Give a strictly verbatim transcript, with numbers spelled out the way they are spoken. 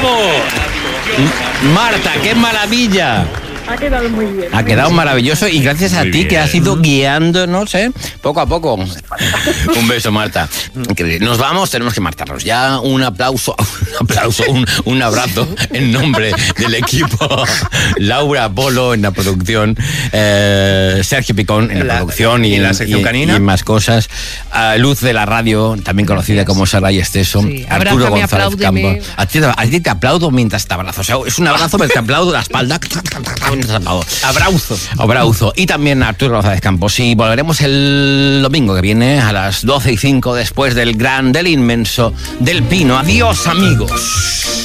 ¡Bravo! Marta, qué maravilla. Ha quedado muy bien. Ha quedado maravilloso y gracias a Muy ti bien. que has ido guiándonos, ¿eh? Poco a poco. Un beso, Marta. Nos vamos, tenemos que marcharnos ya. Un aplauso, un aplauso, un, un abrazo en nombre del equipo. Laura Polo en la producción, eh, Sergio Picón en la, La- producción y, y en la sección y- canina. y en más cosas. A Luz de la radio, también conocida Gracias. como Saray Esteso. Sí, Arturo abrázame, González apláudeme. Campo. A ti, a ti te aplaudo mientras te abrazo. O sea, es un abrazo, pero te aplaudo la espalda. Abrauzo. Abrauzo. Y también a Arturo González Campos. Y volveremos el domingo que viene a las doce y cinco después del gran, del inmenso, del Pino. Adiós, amigos.